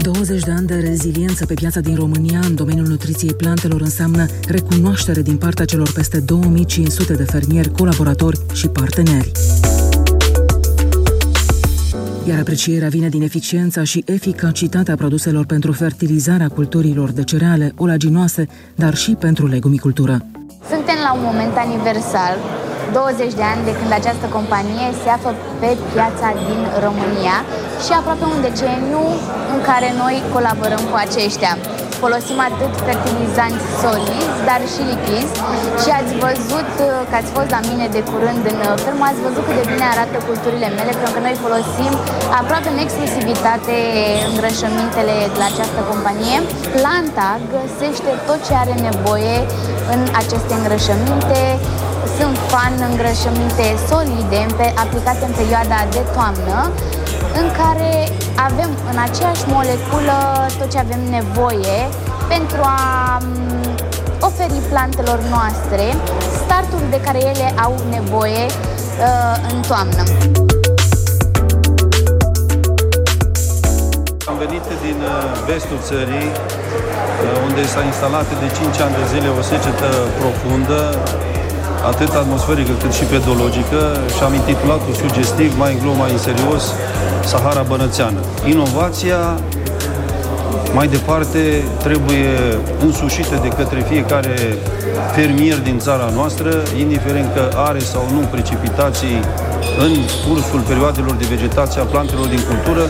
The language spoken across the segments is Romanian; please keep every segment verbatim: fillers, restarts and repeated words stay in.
douăzeci de ani de reziliență pe piața din România în domeniul nutriției plantelor înseamnă recunoaștere din partea celor peste două mii cinci sute de fermieri, colaboratori și parteneri. Iar aprecierea vine din eficiența și eficacitatea produselor pentru fertilizarea culturilor de cereale olaginoase, dar și pentru legumicultură. Suntem la un moment aniversar, douăzeci de ani de când această companie se află pe piața din România și aproape un deceniu în care noi colaborăm cu aceștia. Folosim atât fertilizanți solizi, dar și lichizi și ați văzut că ați fost la mine de curând în fermă, ați văzut cât de bine arată culturile mele, pentru că noi folosim aproape în exclusivitate îngrășămintele de la această companie. Planta găsește tot ce are nevoie în aceste îngrășăminte. Sunt fan îngrășăminte solide, aplicate în perioada de toamnă, în care avem în aceeași moleculă tot ce avem nevoie pentru a oferi plantelor noastre startul de care ele au nevoie uh, în toamnă. Am venit din vestul țării, unde s-a instalat de cinci ani de zile o secetă profundă, atât atmosferică cât și pedologică, și am intitulat-o sugestiv, mai în glumă, mai în serios, Sahara Bănățeană. Inovația, mai departe, trebuie însușită de către fiecare fermier din țara noastră, indiferent că are sau nu precipitații în cursul perioadelor de vegetație a plantelor din cultură.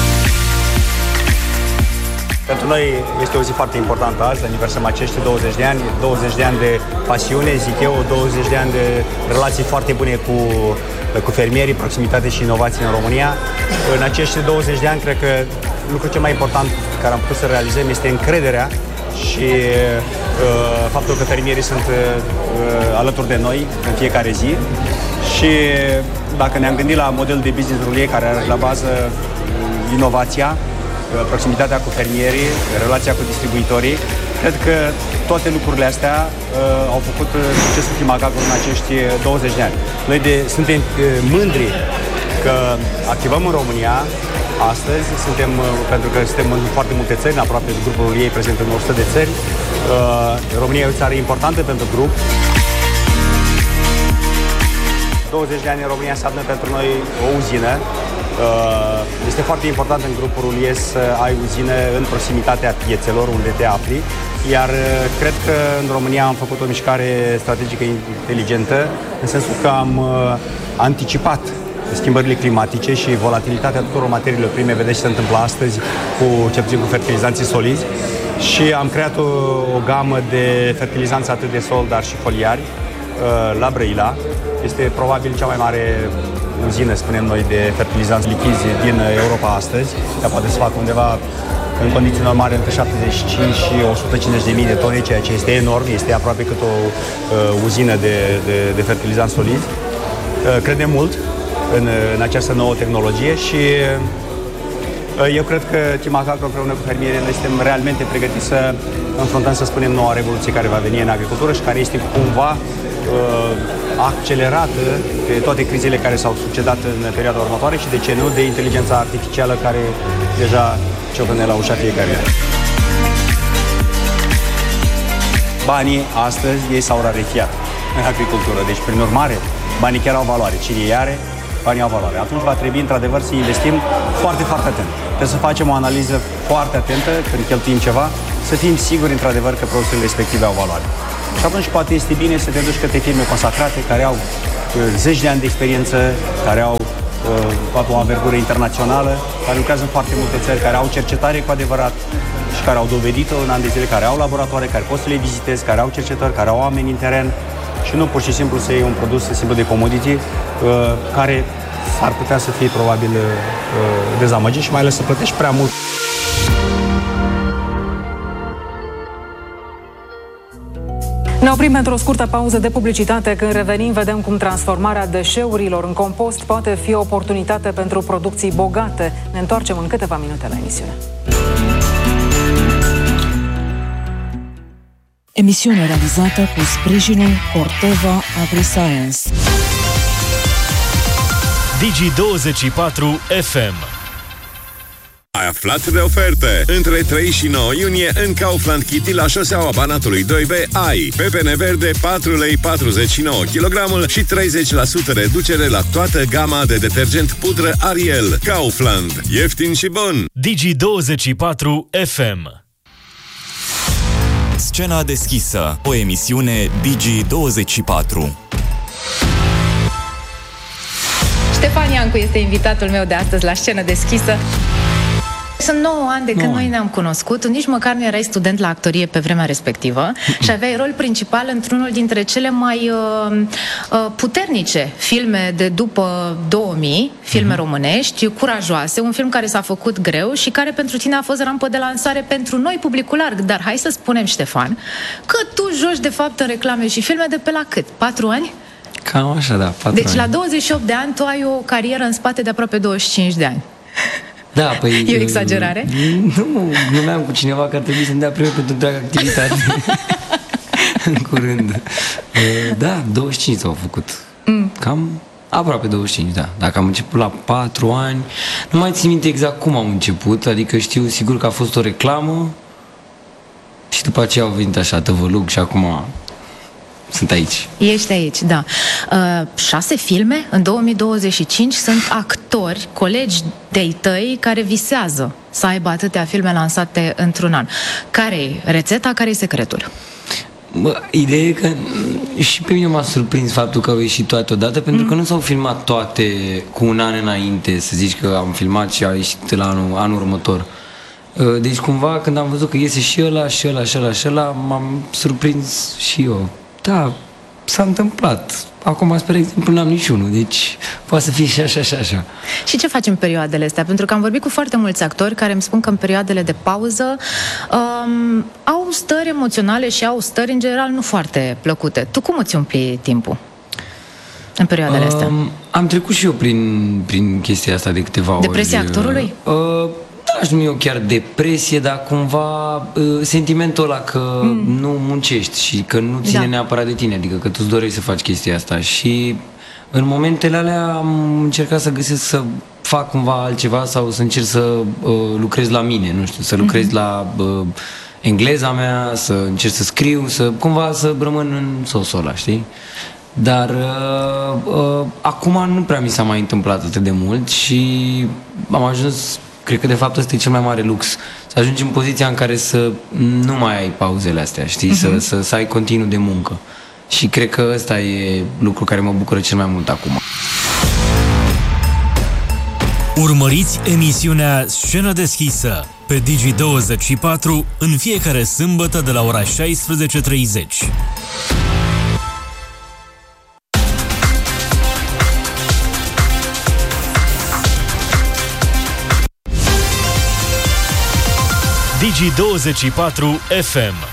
Pentru noi este o zi foarte importantă azi, aniversăm acești douăzeci de ani, douăzeci de ani de pasiune, zic eu, douăzeci de ani de relații foarte bune cu, cu fermierii, proximitate și inovație în România. În acești douăzeci de ani, cred că lucrul cel mai important care am putut să realizăm este încrederea și uh, faptul că fermierii sunt uh, alături de noi în fiecare zi. Și dacă ne-am gândit la modelul de business rulie care are la bază inovația, proximitatea cu fermierii, relația cu distribuitorii, cred că toate lucrurile astea uh, au făcut succesul Timacagro în acești douăzeci de ani. Noi de, suntem uh, mândri că activăm în România astăzi, suntem, uh, pentru că suntem în foarte multe țări, aproape grupul ei prezent în o sută de țări. Uh, România e o țară importantă pentru grup. douăzeci de ani în România înseamnă pentru noi o uzină. Este foarte important în grupul Rulies să ai uzină în proximitatea piețelor unde te afli, iar cred că în România am făcut o mișcare strategică inteligentă, în sensul că am anticipat schimbările climatice și volatilitatea tuturor materiilor prime. Vedeți ce se întâmplă astăzi cu, cel puțin cu fertilizanții solizi, și am creat o, o gamă de fertilizanți atât de sol, dar și foliari la Brăila. Este probabil cea mai mare uzină, spunem noi, de fertilizanți lichizi din Europa astăzi. Ea poate să facă undeva, în condiții normale, între șaptezeci și cinci și o sută cincizeci de mii de tone, ceea ce este enorm. Este aproape cât o uh, uzină de, de, de fertilizanți solizi. Uh, credem mult în, în această nouă tehnologie și uh, eu cred că Timacagro împreună cu fermierii noi suntem realmente pregătiți să înfruntăm, să spunem, noua revoluție care va veni în agricultură și care este cumva uh, accelerată de toate crizele care s-au succedat în perioada următoare și, de ce nu, de inteligența artificială care deja ciocăne la ușa fiecare. Banii astăzi ei s-au rarefiat în agricultură, deci prin urmare banii chiar au valoare. Cine îi are, banii au valoare. Atunci va trebui într-adevăr să investim foarte, foarte atent. Trebuie să facem o analiză foarte atentă când cheltuim ceva, să fim siguri într-adevăr că produsele respective au valoare. Și atunci poate este bine să te duci către firme consacrate, care au uh, zeci de ani de experiență, care au uh, o anvergură internațională, care lucrează în foarte multe țări, care au cercetare cu adevărat și care au dovedit-o în ani de zile, care au laboratoare, care poți să le vizitezi, care au cercetători, care au oameni în teren și nu pur și simplu să iei un produs simplu de commodity uh, care ar putea să fie probabil uh, dezamăgit și mai ales să plătești prea mult. Ne oprim pentru o scurtă pauză de publicitate. Când revenim, vedem cum transformarea deșeurilor în compost poate fi o oportunitate pentru producții bogate. Ne întoarcem în câteva minute la emisiune. Emisiune realizată cu sprijinul Corteva AgriScience. Digi douăzeci și patru F M. aflat de oferte. Între trei și nouă iunie în Kaufland Kitty la șoseaua Banatului doi B ai pepene verde patru lei patruzeci și nouă kilogramul și treizeci la sută reducere la toată gama de detergent pudră Ariel. Kaufland. Ieftin și bun. Digi douăzeci și patru F M. Scena deschisă, o emisiune Digi douăzeci și patru. Ștefan Iancu este invitatul meu de astăzi la Scenă deschisă. Sunt nouă ani de când noi ne-am cunoscut. Nici măcar nu erai student la actorie pe vremea respectivă și aveai rol principal într-unul dintre cele mai uh, uh, puternice filme de după două mii, filme uh-huh. românești, curajoase, un film care s-a făcut greu și care pentru tine a fost rampă de lansare pentru noi, publicul larg. Dar hai să spunem, Ștefan, că tu joci de fapt în reclame și filme de pe la cât? Patru ani? Cam așa, da, patru Deci ani. la douăzeci și opt de ani tu ai o carieră în spate de aproape douăzeci și cinci de ani. Da, păi... E o exagerare? Nu, glumeam cu cineva că ar trebui să-mi dea premiu pentru întreaga activitate. În curând. Da, douăzeci și cinci s-au făcut. Mm. Cam aproape douăzeci și cinci, da. Dacă am început la patru ani, nu mai țin minte exact cum am început, adică știu sigur că a fost o reclamă și după aceea au venit așa tăvălug și acum... Sunt aici. Ești aici, da. Uh, șase filme în două mii douăzeci și cinci. Sunt actori, colegi de-ai tăi care visează să aibă atâtea filme lansate într-un an. Care-i rețeta, care-i secretul? Bă, ideea e că și pe mine m-a surprins faptul că au ieșit toate odată, pentru mm. că nu s-au filmat toate cu un an înainte, să zici că am filmat și a ieșit la anul, anul următor. Deci cumva când am văzut că iese și ăla, și ăla, și ăla, și ăla, m-am surprins și eu. Da, s-a întâmplat. Acum, spre exemplu, n-am niciunul, deci poate să fie și așa, și așa. Și ce faci în perioadele astea? Pentru că am vorbit cu foarte mulți actori care îmi spun că în perioadele de pauză um, au stări emoționale și au stări, în general, nu foarte plăcute. Tu cum îți umpli timpul în perioadele astea? Um, am trecut și eu prin, prin chestia asta de câteva ori. Depresia actorului? Uh, Aș numi eu chiar depresie, dar cumva uh, sentimentul ăla că mm. nu muncești și că nu ține da. neapărat de tine, adică că tu îți dorești să faci chestia asta. Și în momentele alea am încercat să găsesc să fac cumva altceva sau să încerc să uh, lucrez la mine, nu știu, să lucrez mm-hmm. la uh, engleza mea, să încerc să scriu, să cumva să rămân în sosul ăla, știi? Dar uh, uh, acum nu prea mi s-a mai întâmplat atât de mult și am ajuns... Cred că de fapt ăsta e cel mai mare lux. Să ajungi în poziția în care să nu mai ai pauzele astea, știi? Uh-huh. Să, să, să ai continuu de muncă. Și cred că ăsta e lucru care mă bucură cel mai mult acum. Urmăriți emisiunea Scenă deschisă pe Digi douăzeci și patru în fiecare sâmbătă de la ora șaisprezece treizeci. Digi douăzeci și patru F M.